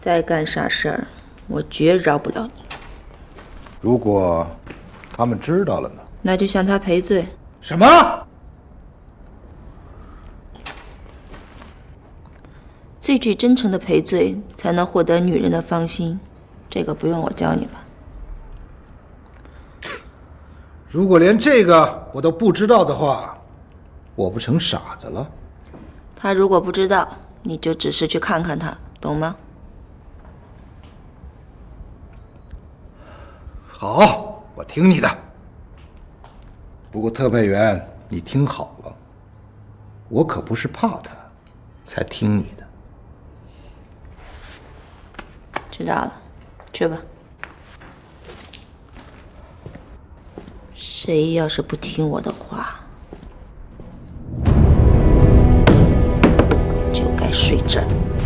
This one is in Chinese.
再干傻事儿，我绝饶不了你。 如果他们知道了呢？ 那就向他赔罪。 什么？ 最具真诚的赔罪，才能获得女人的芳心。这个不用我教你吧？ 如果连这个我都不知道的话，我不成傻子了？ 他如果不知道，你就只是去看看他，懂吗？ 好，我听你的。不过特派员，你听好了，我可不是怕他才听你的。 知道了，去吧。谁要是不听我的话，就该睡这儿。